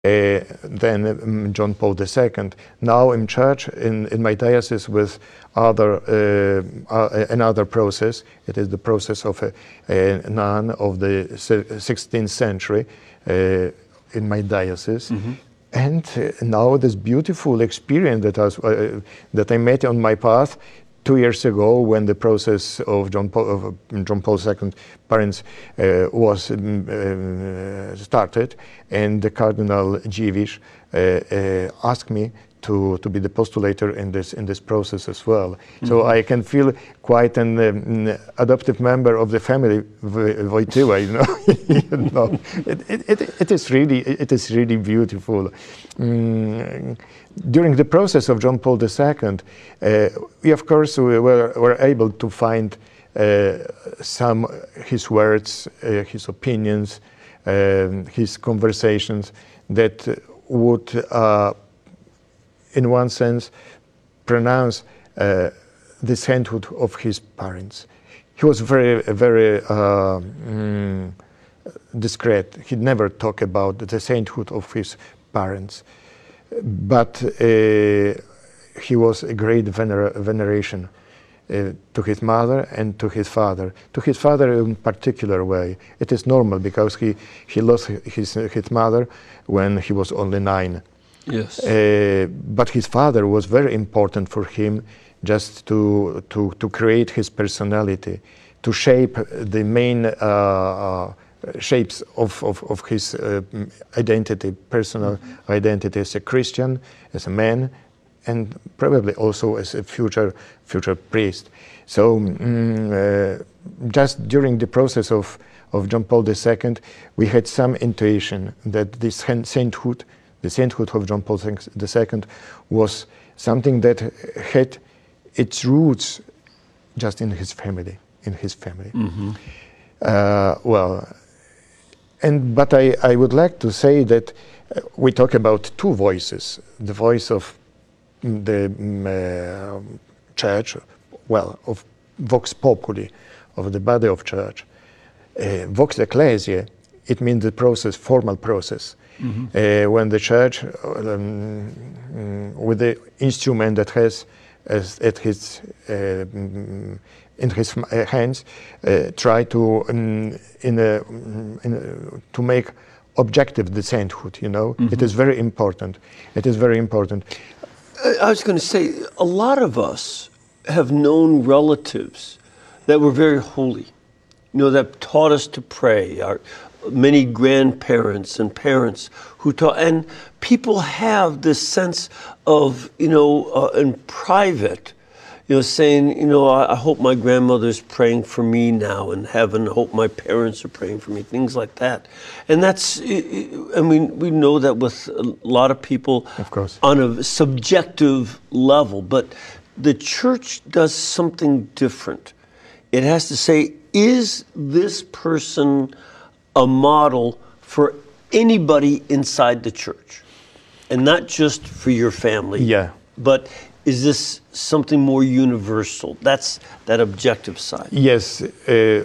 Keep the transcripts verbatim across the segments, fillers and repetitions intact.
Uh, then um, John Paul the Second. Now in church, in, in my diocese, with other uh, uh, another process. It is the process of a, a nun of the sixteenth century uh, in my diocese. Mm-hmm. And uh, now this beautiful experience that I, was, uh, that I met on my path two years ago, when the process of John Paul, of John Paul the Second parents uh, was um, uh, started, and the Cardinal Dziwisz uh, uh, asked me to, to be the postulator in this in this process as well. Mm-hmm. So I can feel quite an um, adoptive member of the family, Wojtyła. You know, you know, it, it, it, it is really it is really beautiful. Mm, during the process of John Paul the Second, uh, we of course we were, were able to find uh, some his words, uh, his opinions, uh, his conversations that would. Uh, in one sense, pronounce uh, the sainthood of his parents. He was very, very uh, mm, discreet. He never talked about the sainthood of his parents. But uh, he was a great vener veneration uh, to his mother and to his father. To his father in particular way. It is normal because he, he lost his, his mother when he was only nine. Yes. Uh, but his father was very important for him, just to to to create his personality, to shape the main uh, uh, shapes of of, of his uh, identity, personal mm-hmm. identity as a Christian, as a man, and probably also as a future future priest. So um, uh, just during the process of of John Paul the Second, we had some intuition that this sainthood. The sainthood of John Paul the Second was something that had its roots just in his family, in his family. Mm-hmm. uh, well, and but I, I would like to say that uh, we talk about two voices: the voice of the um, uh, church, well, of Vox Populi, of the body of church. Uh, Vox Ecclesiae, it means the process, formal process. Mm-hmm. uh, when the church, um, with the instrument that has as, at his uh, in his hands, uh, try to um, in a, in a, to make objective the sainthood. You know, mm-hmm. It is very important. It is very important. I was going to say, a lot of us have known relatives that were very holy, you know, that taught us to pray. Our many grandparents and parents who taught, and people have this sense of, you know, uh, in private, you know, saying, you know, I, I hope my grandmother's praying for me now in heaven. I hope my parents are praying for me, things like that. And that's, I mean, we know that with a lot of people, of course, on a subjective level, but the church does something different. It has to say, is this person a model for anybody inside the church, and not just for your family? Yeah. But is this something more universal? That's that objective side. Yes, uh,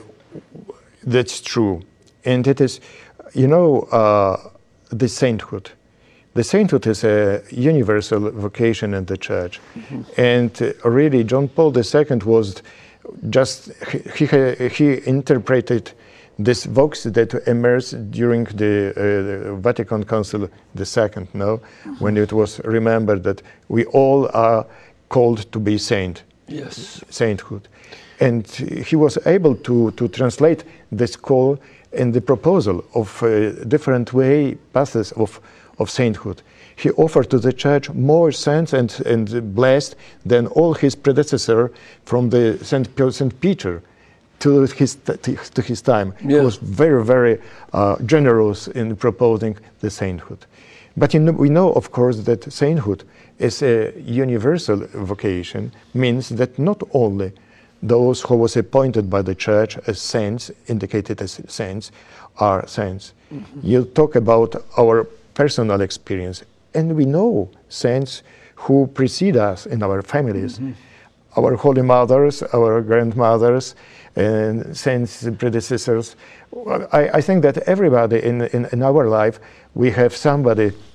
that's true. And it is, you know, uh, the sainthood. The sainthood is a universal vocation in the church. Mm-hmm. And uh, really, John Paul the Second was just, he, he, he interpreted this vox that emerged during the, uh, the Vatican Council the Second, no, mm-hmm. when it was remembered that we all are called to be saint, yes, sainthood, and he was able to to translate this call in the proposal of uh, different way paths of of sainthood. He offered to the church more saints and and blessed than all his predecessor from the Saint Saint Peter. To his to his time, yeah. He was very very uh, generous in proposing the sainthood. But you know, we know, of course, that sainthood is a universal vocation. Means that not only those who was appointed by the church as saints, indicated as saints, are saints. Mm-hmm. You talk about our personal experience, and we know saints who precede us in our families. Mm-hmm. our holy mothers, our grandmothers, and saints, predecessors. I, I think that everybody in, in, in our life, we have somebody